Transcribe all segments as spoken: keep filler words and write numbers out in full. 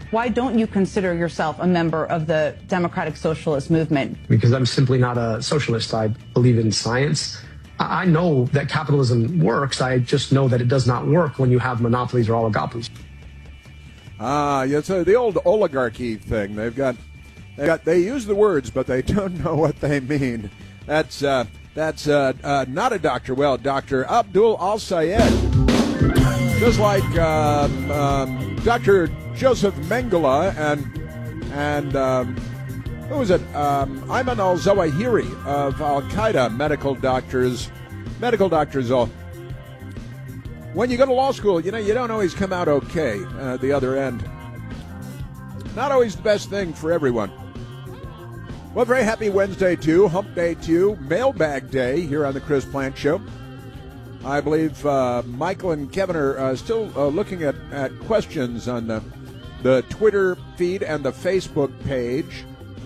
Why don't you consider yourself a member of the Democratic Socialist movement? Because I'm simply not a socialist. I believe in science. I know that capitalism works. I just know that it does not work when you have monopolies or oligopolies. Ah, yeah, so the old oligarchy thing. They've got, they got, they use the words, but they don't know what they mean. That's uh, that's uh, uh, not a doctor. Well, Doctor Abdul Al-Sayed, just like uh, um, Doctor Joseph Mengele and and um, who was it? Um, Ayman al-Zawahiri of Al Qaeda. Medical doctors, medical doctors all. When you go to law school, you know, you don't always come out okay uh, at the other end. Not always the best thing for everyone. Well, very happy Wednesday to you, Hump Day to you, Mailbag Day here on the Chris Plante Show. I believe uh, Michael and Kevin are uh, still uh, looking at, at questions on the, the Twitter feed and the Facebook page.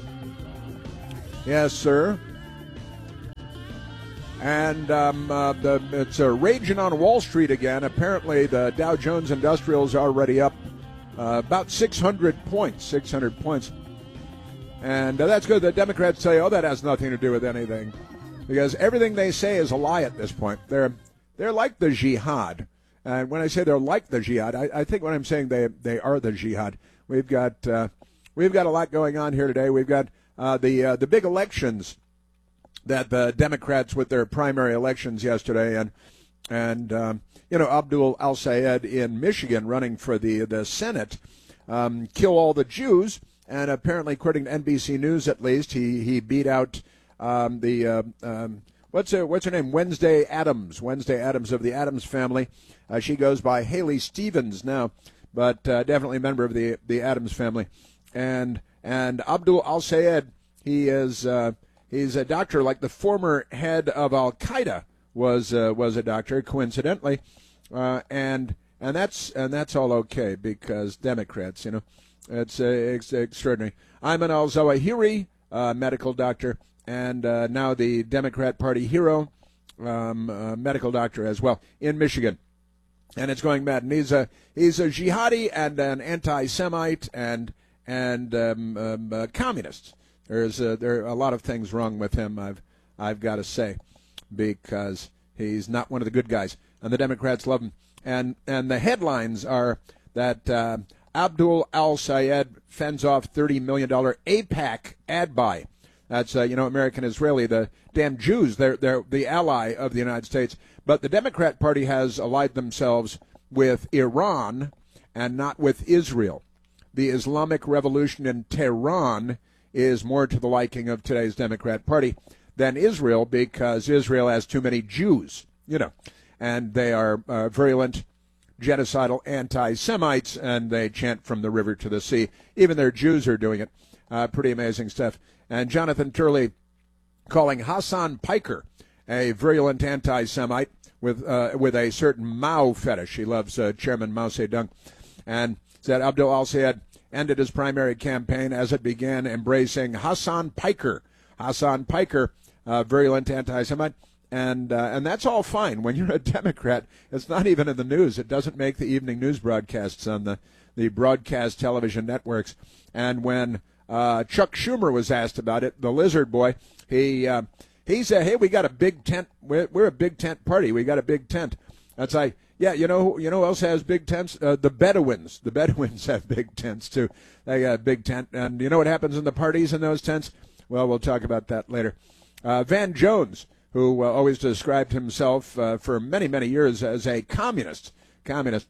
Yes, sir. And um, uh, the, it's uh, raging on Wall Street again. Apparently, the Dow Jones Industrials are already up uh, about six hundred points, six hundred points. And uh, that's good. The Democrats say, oh, that has nothing to do with anything. Because everything they say is a lie at this point. They're they're like the jihad. And when I say they're like the jihad, I, I think when I'm saying they they are the jihad. We've got uh, we've got a lot going on here today. We've got uh, the uh, the big elections that the Democrats with their primary elections yesterday, and and um, you know, Abdul Al-Sayed in Michigan running for the the Senate, um, kill all the Jews, and apparently, according to N B C News, at least, he he beat out um, the uh, um, what's her what's her name Wednesday Adams, Wednesday Adams of the Adams family. Uh, she goes by Haley Stevens now, but uh, definitely a member of the the Adams family, and and Abdul Al-Sayed, he is. Uh, He's a doctor, like the former head of Al Qaeda was uh, was a doctor, coincidentally, uh, and and that's and that's all okay because Democrats, you know, it's, uh, it's extraordinary. Ayman al-Zawahiri, uh, medical doctor, and uh, now the Democrat Party hero, um, uh, medical doctor as well in Michigan, and it's going mad. And he's a he's a jihadi and an anti-Semite and and um, um, uh, communist. There's a, there are a lot of things wrong with him, I've I've got to say, because he's not one of the good guys, and the Democrats love him. And and the headlines are that uh, Abdul Al-Sayed fends off thirty million dollars AIPAC ad buy. That's, uh, you know, American Israeli, the damn Jews, they're, they're the ally of the United States. But the Democrat Party has allied themselves with Iran and not with Israel. The Islamic Revolution in Tehran is more to the liking of today's Democrat Party than Israel, because Israel has too many Jews, you know, and they are uh, virulent, genocidal anti-Semites, and they chant from the river to the sea. Even their Jews are doing it. Uh, pretty amazing stuff. And Jonathan Turley calling Hassan Piker a virulent anti-Semite with uh, with a certain Mao fetish. He loves uh, Chairman Mao Zedong, and said Abdul Al-Sayed ended his primary campaign as it began embracing Hassan Piker. Hassan Piker, uh, virulent anti-Semite, and uh, and that's all fine. When you're a Democrat, it's not even in the news. It doesn't make the evening news broadcasts on the, the broadcast television networks. And when uh, Chuck Schumer was asked about it, the lizard boy, he uh, he said, hey, we got a big tent. We're, we're a big tent party. We got a big tent. That's like, yeah, you know, you know who else has big tents? Uh, the Bedouins. The Bedouins have big tents, too. They got a big tent. And you know what happens in the parties in those tents? Well, we'll talk about that later. Uh, Van Jones, who uh, always described himself uh, for many, many years as a communist, communist.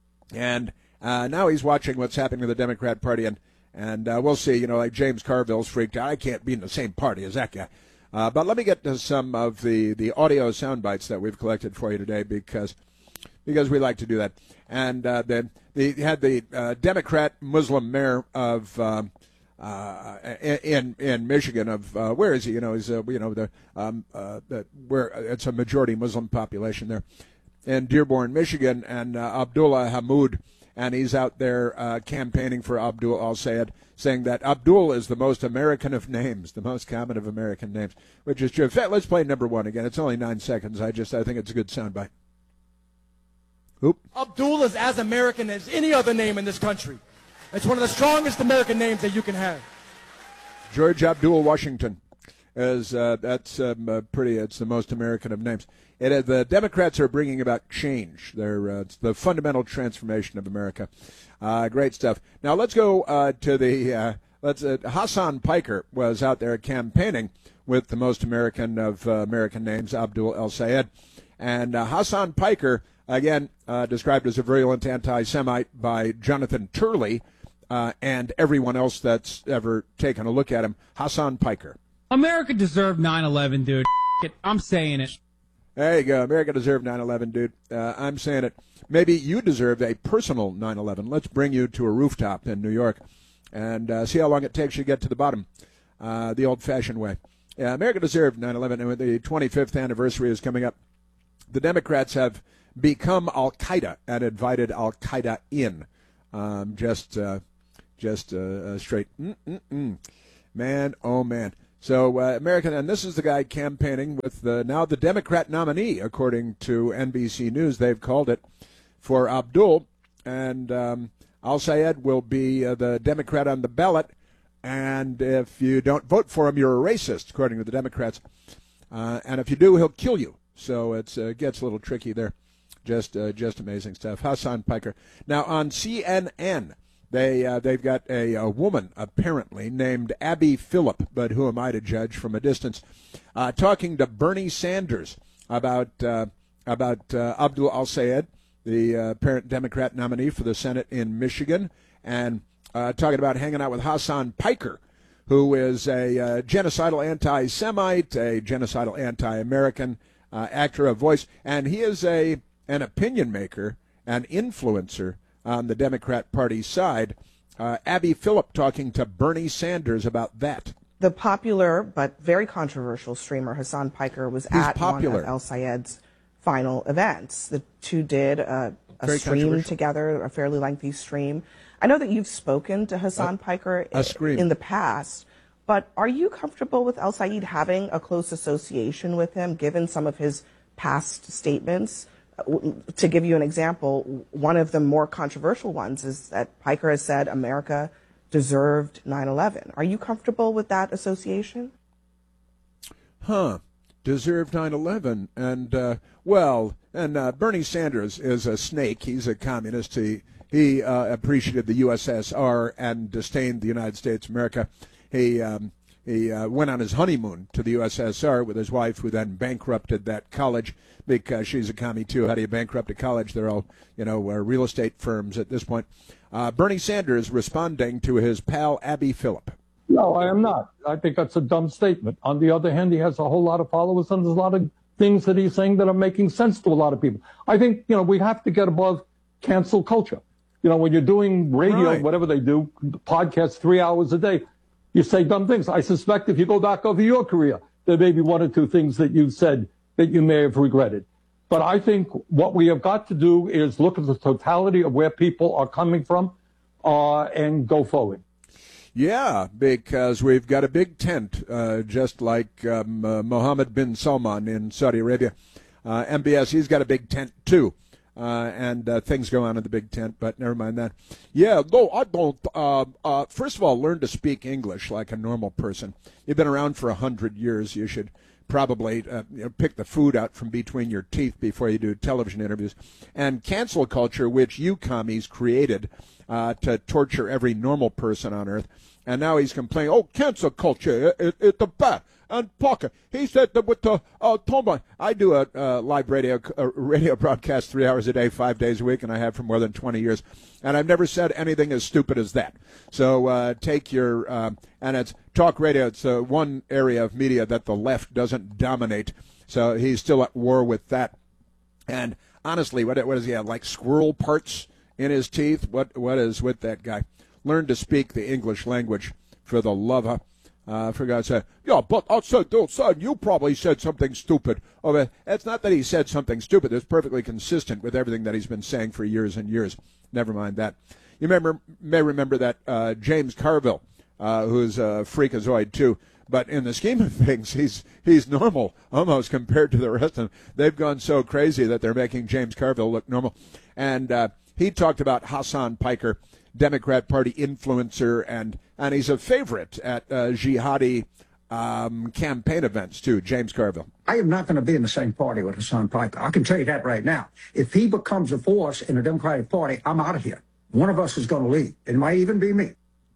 And uh, now he's watching what's happening to the Democrat Party. And, and uh, we'll see, you know, like James Carville's freaked out. I can't be in the same party as that guy. Uh, but let me get to some of the, the audio sound bites that we've collected for you today, because because we like to do that. And uh, the, the had the uh, Democrat Muslim mayor of um, uh, in in Michigan of uh, where is he? You know, he's uh, you know the um, uh, the, where it's a majority Muslim population there in Dearborn, Michigan, and uh, Abdullah Hammoud, and he's out there uh, campaigning for Abdul Al-Sayed, saying that Abdul is the most American of names, the most common of American names, which is true. In fact, let's play number one again. It's only nine seconds. I just I think it's a good soundbite. Oop. Abdul is as American as any other name in this country. It's one of the strongest American names that you can have. George Abdul Washington is uh, that's um, uh, pretty. It's the most American of names. It, uh, the Democrats are bringing about change. They're uh, it's the fundamental transformation of America. Uh, great stuff. Now let's go uh, to the. Uh, let's. Uh, Hassan Piker was out there campaigning with the most American of uh, American names, Abdul El Sayed, and uh, Hassan Piker again uh, described as a virulent anti-Semite by Jonathan Turley. Uh, and everyone else that's ever taken a look at him, Hassan Piker. America deserved nine eleven, dude. I'm saying it. There you go. America deserved nine eleven, dude. Uh, I'm saying it. Maybe you deserved a personal nine eleven. Let's bring you to a rooftop in New York and uh, see how long it takes you to get to the bottom, uh, the old-fashioned way. Yeah, America deserved nine eleven, and the twenty-fifth anniversary is coming up. The Democrats have become Al-Qaeda and invited Al-Qaeda in. Um, just... Uh, Just uh, uh, straight, mm-mm-mm. man, oh man. So uh, American, and this is the guy campaigning with the, now the Democrat nominee, according to N B C News. They've called it for Abdul, and um, Al Sayed will be uh, the Democrat on the ballot. And if you don't vote for him, you're a racist, according to the Democrats. Uh, and if you do, he'll kill you. So it uh, gets a little tricky there. Just, uh, just amazing stuff. Hassan Piker. Now on C N N. They, uh, they've got a, a woman, apparently, named Abby Phillip, but who am I to judge from a distance, uh, talking to Bernie Sanders about uh, about uh, Abdul Al Sayed, the uh, apparent Democrat nominee for the Senate in Michigan, and uh, talking about hanging out with Hassan Piker, who is a uh, genocidal anti-Semite, a genocidal anti-American uh, actor of voice, and he is a an opinion maker, an influencer on the Democrat Party side. Uh, Abby Phillip talking to Bernie Sanders about that. The popular but very controversial streamer Hassan Piker was He's at popular. one of El Sayed's final events. The two did a, a Very stream together, a fairly lengthy stream. I know that you've spoken to Hassan a, Piker a scream. in the past, but are you comfortable with El Sayed having a close association with him, given some of his past statements? To give you an example, one of the more controversial ones is that Piker has said America deserved nine eleven. Are you comfortable with that association? Huh. Deserved nine eleven. And, uh, well, and uh, Bernie Sanders is a snake. He's a communist. He, he uh, appreciated the U S S R and disdained the United States of America. He... Um, He uh, went on his honeymoon to the U S S R with his wife, who then bankrupted that college because she's a commie, too. How do you bankrupt a college? They're all, you know, uh, real estate firms at this point. Uh, Bernie Sanders responding to his pal Abby Phillip. No, I am not. I think that's a dumb statement. On the other hand, he has a whole lot of followers, and there's a lot of things that he's saying that are making sense to a lot of people. I think, you know, we have to get above cancel culture. You know, when you're doing radio, Right. whatever they do, podcasts three hours a day, you say dumb things. I suspect if you go back over your career, there may be one or two things that you said that you may have regretted. But I think what we have got to do is look at the totality of where people are coming from uh, and go forward. Yeah, because we've got a big tent, uh, just like um, uh, Mohammed bin Salman in Saudi Arabia. Uh, M B S, he's got a big tent, too. Uh, and uh, things go on in the big tent, but never mind that. Yeah, no, I don't. Uh, uh, first of all, learn to speak English like a normal person. You've been around for a hundred years. You should probably uh, you know, pick the food out from between your teeth before you do television interviews. And cancel culture, which you commies created uh, to torture every normal person on earth. And now he's complaining, oh, cancel culture, it, it, the bad. And Parker, he said that with the uh, Tom, I do a uh, live radio a radio broadcast three hours a day, five days a week, and I have for more than twenty years, and I've never said anything as stupid as that. So uh, take your uh, and it's talk radio. It's uh, one area of media that the left doesn't dominate. So he's still at war with that. And honestly, what what does he have? Like squirrel parts in his teeth? What what is with that guy? Learn to speak the English language for the love of. Uh, for God's sake. Yeah, but I said, dude, son, you probably said something stupid. Oh, it's not that he said something stupid. It's perfectly consistent with everything that he's been saying for years and years. Never mind that. You remember, may remember that uh, James Carville, uh, who's a freakazoid too, but in the scheme of things, he's he's normal almost compared to the rest of them. They've gone so crazy that they're making James Carville look normal. And uh, he talked about Hassan Piker, Democrat Party influencer, and, and he's a favorite at uh, jihadi um, campaign events, too. James Carville. I am not going to be in the same party with Hassan Piker. I can tell you that right now. If he becomes a force in the Democratic Party, I'm out of here. One of us is going to leave. It might even be me.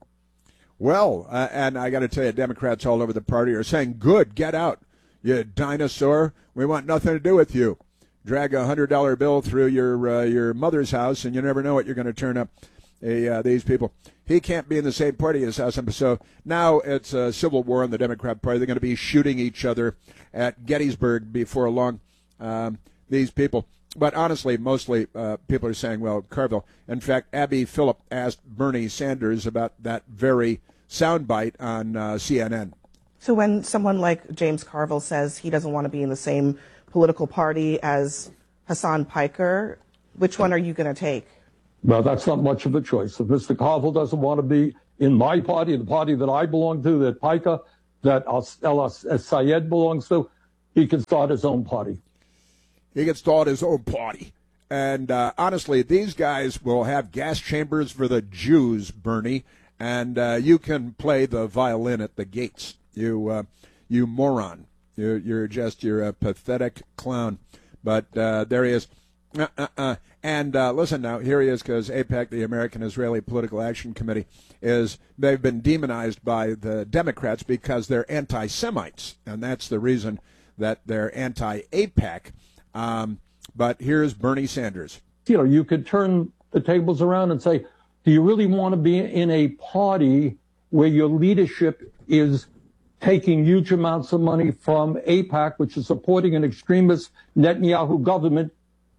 Well, uh, and I got to tell you, Democrats all over the party are saying, good, get out, you dinosaur. We want nothing to do with you. Drag a one hundred dollar bill through your uh, your mother's house, and you never know what you're going to turn up. Hey, uh, these people. He can't be in the same party as Hassan. So now it's a civil war in the Democrat Party. They're going to be shooting each other at Gettysburg before long, um, these people. But honestly, mostly uh, people are saying, well, Carville. In fact, Abby Phillip asked Bernie Sanders about that very soundbite on uh, C N N. So when someone like James Carville says he doesn't want to be in the same political party as Hassan Piker, which one are you going to take? Well, that's not much of a choice. If Mister Carville doesn't want to be in my party, the party that I belong to, that Piker, that El Sayed belongs to, he can start his own party. He can start his own party. And uh, honestly, these guys will have gas chambers for the Jews, Bernie, and uh, you can play the violin at the gates. You, uh, you moron. You're, you're just, you're a pathetic clown. But uh, there he is. Uh-uh-uh. And uh, listen now, here he is, because AIPAC, the American Israeli Political Action Committee, is they've been demonized by the Democrats because they're anti-Semites, and that's the reason that they're anti-AIPAC. Um, but here's Bernie Sanders. You know, you could turn the tables around and say, do you really want to be in a party where your leadership is taking huge amounts of money from AIPAC, which is supporting an extremist Netanyahu government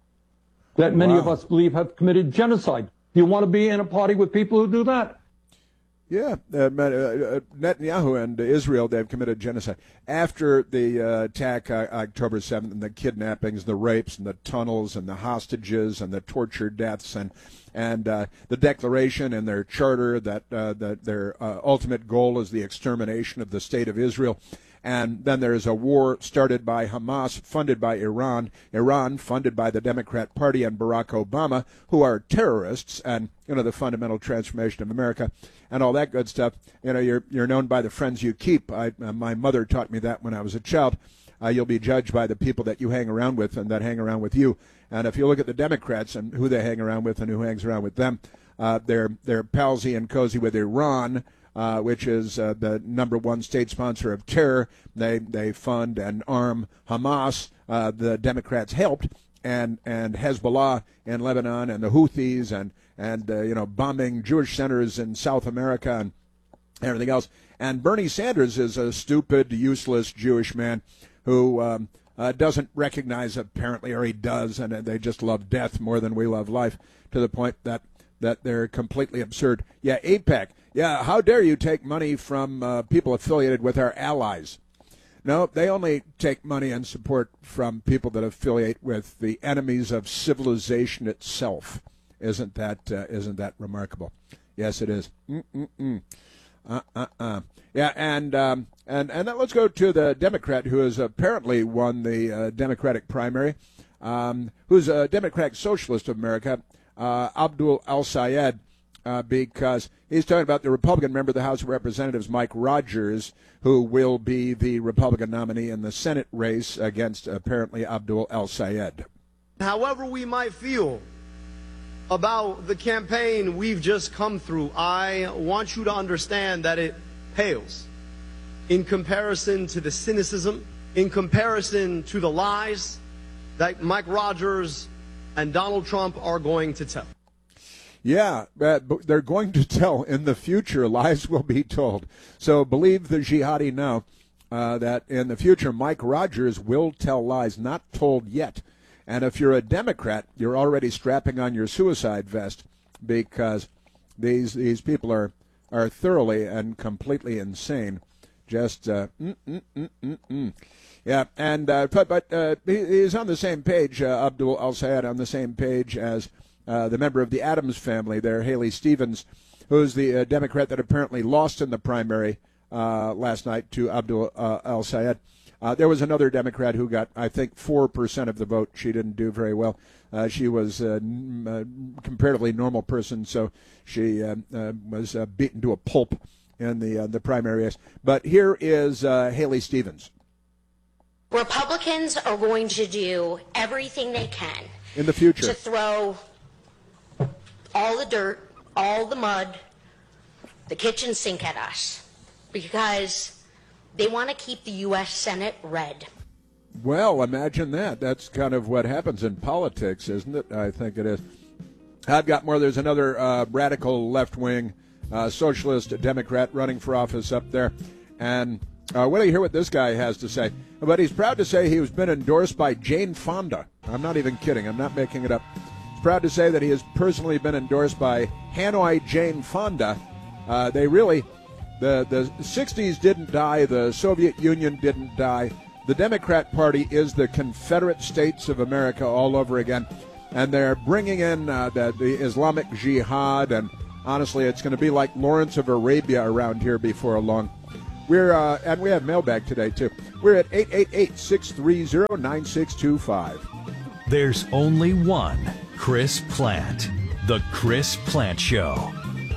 that many Wow. of us believe have committed genocide? Do you want to be in a party with people who do that? Yeah, uh, uh, Netanyahu and Israel, they've committed genocide. After the uh, attack uh, October seventh, and the kidnappings, the rapes, and the tunnels, and the hostages, and the torture deaths, and and uh, the declaration and their charter that, uh, that their uh, ultimate goal is the extermination of the state of Israel. And then there's a war started by Hamas, funded by Iran, Iran funded by the Democrat Party and Barack Obama, who are terrorists, and, you know, the fundamental transformation of America and all that good stuff. You know, you're you're known by the friends you keep. I, uh, my mother taught me that when I was a child. Uh, you'll be judged by the people that you hang around with and that hang around with you. And if you look at the Democrats and who they hang around with and who hangs around with them, uh, they're they're palsy and cozy with Iran, Uh, which is uh, the number one state sponsor of terror. They they fund and arm Hamas. Uh, the Democrats helped, and and Hezbollah in Lebanon, and the Houthis, and and uh, you know, bombing Jewish centers in South America and everything else. And Bernie Sanders is a stupid, useless Jewish man who um, uh, doesn't recognize, apparently, or he does, and they just love death more than we love life, to the point that that they're completely absurd. Yeah, AIPAC. Yeah, how dare you take money from uh, people affiliated with our allies? No, they only take money and support from people that affiliate with the enemies of civilization itself. Isn't that uh, isn't that remarkable? Yes, it is. Mm-mm-mm. Uh-uh-uh. Yeah, and um, and and then let's go to the Democrat who has apparently won the uh, Democratic primary, um, who's a Democratic Socialist of America, uh, Abdul El-Sayed. Uh, because he's talking about the Republican member of the House of Representatives, Mike Rogers, who will be the Republican nominee in the Senate race against, apparently, Abdul El-Sayed. However we might feel about the campaign we've just come through, I want you to understand that it pales in comparison to the cynicism, in comparison to the lies that Mike Rogers and Donald Trump are going to tell. Yeah, uh, they're going to tell in the future. Lies will be told. So believe the jihadi now uh, that in the future Mike Rogers will tell lies, not told yet. And if you're a Democrat, you're already strapping on your suicide vest, because these these people are, are thoroughly and completely insane. Just, uh, mm, mm, mm, mm, mm. Yeah, and uh, but, but uh, he, he's on the same page, uh, Abdul El-Sayed, on the same page as Uh, the member of the Adams family there, Haley Stevens, who's the uh, Democrat that apparently lost in the primary uh, last night to Abdul uh, El-Sayed. Uh, there was another Democrat who got, I think, four percent of the vote. She didn't do very well. Uh, she was a uh, comparatively normal person, so she uh, uh, was uh, beaten to a pulp in the uh, the primary race. But here is uh, Haley Stevens. Republicans are going to do everything they can in the future to throw all the dirt, all the mud, the kitchen sink at us, because they want to keep the U S Senate red. Well, imagine that. That's kind of what happens in politics, isn't it? I think it is. I've got more. There's another uh, radical left-wing uh, socialist Democrat running for office up there. And uh, wait till you hear what this guy has to say. But he's proud to say he has been endorsed by Jane Fonda. I'm not even kidding. I'm not making it up. He's proud to say that he has personally been endorsed by Hanoi Jane Fonda. Uh, they really, the, the sixties didn't die. The Soviet Union didn't die. The Democrat Party is the Confederate States of America all over again. And they're bringing in uh, the, the Islamic Jihad. And honestly, it's going to be like Lawrence of Arabia around here before long. We're uh, and we have mailbag today, too. We're at eight eight eight, six three zero, nine six two five. There's only one Chris Plante. The Chris Plante Show.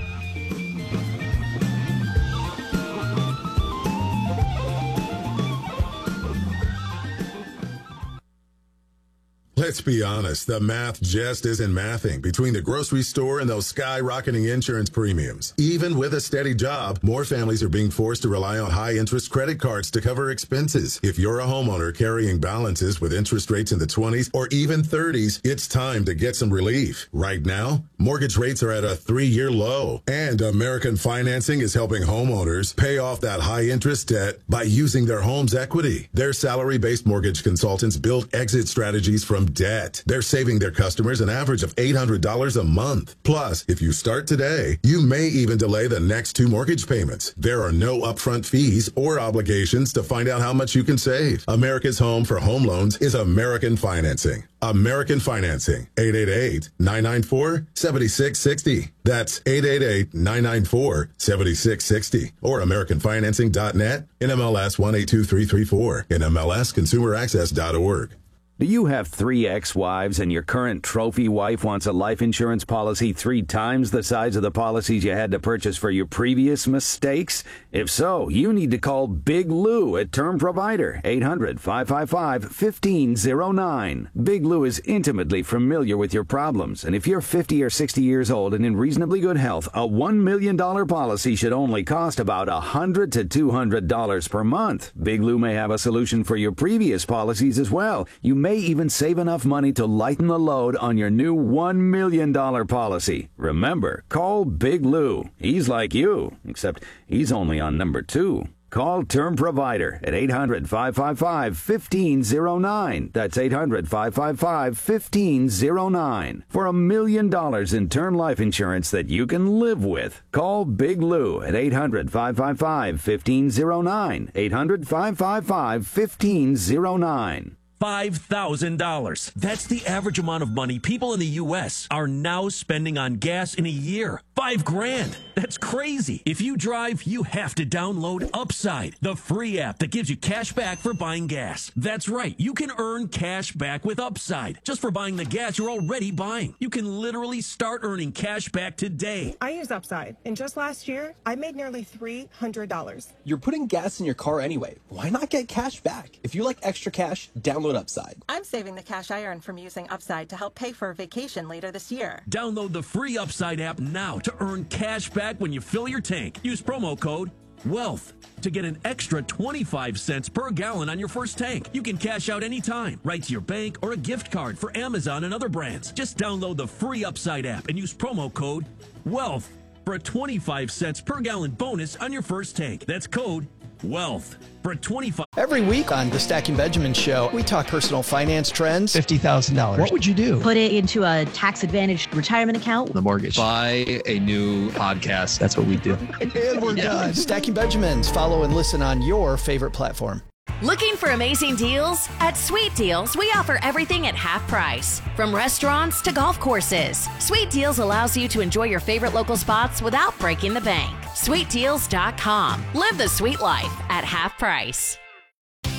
Let's be honest, the math just isn't mathing between the grocery store and those skyrocketing insurance premiums. Even with a steady job, more families are being forced to rely on high-interest credit cards to cover expenses. If you're a homeowner carrying balances with interest rates in the twenties or even thirties, it's time to get some relief. Right now, mortgage rates are at a three-year low, and American Financing is helping homeowners pay off that high-interest debt by using their home's equity. Their salary-based mortgage consultants build exit strategies from debt. They're saving their customers an average of eight hundred dollars a month. Plus, if you start today, you may even delay the next two mortgage payments. There are no upfront fees or obligations to find out how much you can save. America's home for home loans is American Financing. American Financing, eight eight eight, nine nine four, seven six six zero. That's eight eight eight, nine nine four, seven six six zero. Or American Financing dot net, N M L S one eight two three three four, N M L S consumer access dot org. Do you have three ex-wives and your current trophy wife wants a life insurance policy three times the size of the policies you had to purchase for your previous mistakes? If so, you need to call Big Lou at Term Provider, eight hundred, five five five, one five zero nine. Big Lou is intimately familiar with your problems, and if you're fifty or sixty years old and in reasonably good health, a one million dollars policy should only cost about one hundred to two hundred dollars per month. Big Lou may have a solution for your previous policies as well. You may even save enough money to lighten the load on your new one million dollars policy. Remember, call Big Lou. He's like you, except he's only on number two. Call Term Provider at eight hundred, five five five, one five zero nine. That's eight hundred, five five five, one five zero nine. For a million dollars in term life insurance that you can live with. Call Big Lou at eight hundred, five five five, one five zero nine. eight hundred, five five five, one five zero nine. five thousand dollars. That's the average amount of money people in the U S are now spending on gas in a year. Five grand. That's crazy. If you drive, you have to download Upside, the free app that gives you cash back for buying gas. That's right. You can earn cash back with Upside just for buying the gas you're already buying. You can literally start earning cash back today. I use Upside, and just last year, I made nearly three hundred dollars. You're putting gas in your car anyway. Why not get cash back? If you like extra cash, download Upside. I'm saving the cash I earn from using Upside to help pay for a vacation later this year. Download the free Upside app now to earn cash back when you fill your tank. Use promo code WEALTH to get an extra twenty-five cents per gallon on your first tank. You can cash out anytime, right to your bank or a gift card for Amazon and other brands. Just download the free Upside app and use promo code WEALTH for a twenty-five cents per gallon bonus on your first tank. That's code WEALTH for a twenty-five. Every week on the Stacking Benjamin Show, we talk personal finance trends. fifty thousand dollars. What would you do? Put it into a tax-advantaged retirement account. The mortgage. Buy a new podcast. That's what we do. And we're yeah. done. Stacking Benjamins. Follow and listen on your favorite platform. Looking for amazing deals? At Sweet Deals, we offer everything at half price. From restaurants to golf courses, Sweet Deals allows you to enjoy your favorite local spots without breaking the bank. sweet deals dot com. Live the sweet life at half price.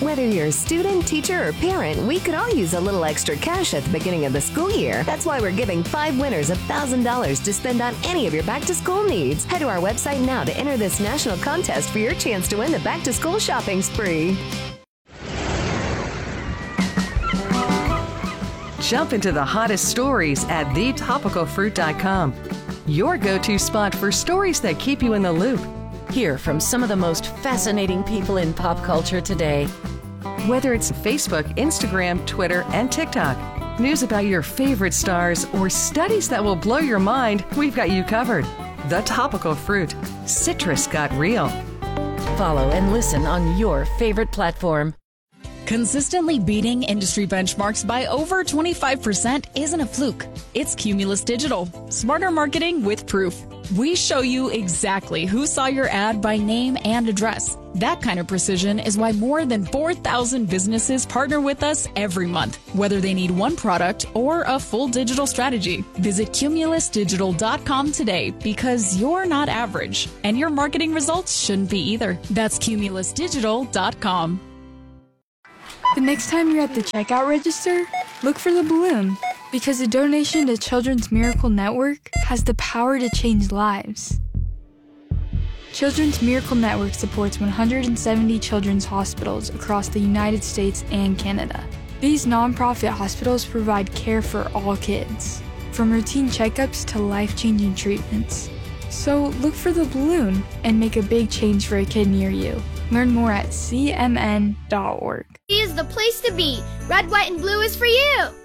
Whether you're a student, teacher, or parent, we could all use a little extra cash at the beginning of the school year. That's why we're giving five winners one thousand dollars to spend on any of your back-to-school needs. Head to our website now to enter this national contest for your chance to win the back-to-school shopping spree. Jump into the hottest stories at the topical fruit dot com. Your go-to spot for stories that keep you in the loop. Hear from some of the most fascinating people in pop culture today. Whether it's Facebook, Instagram, Twitter, and TikTok, news about your favorite stars, or studies that will blow your mind, we've got you covered. The Topical Fruit. Citrus got real. Follow and listen on your favorite platform. Consistently beating industry benchmarks by over twenty-five percent isn't a fluke. It's Cumulus Digital. Smarter marketing with proof. We show you exactly who saw your ad by name and address. That kind of precision is why more than four thousand businesses partner with us every month, whether they need one product or a full digital strategy. Visit cumulus digital dot com today because you're not average, and your marketing results shouldn't be either. That's cumulus digital dot com. The next time you're at the checkout register, look for the balloon, because a donation to Children's Miracle Network has the power to change lives. Children's Miracle Network supports one hundred seventy children's hospitals across the United States and Canada. These nonprofit hospitals provide care for all kids, from routine checkups to life-changing treatments. So look for the balloon and make a big change for a kid near you. Learn more at c m n dot org. Is the place to be. Red, white, and blue is for you.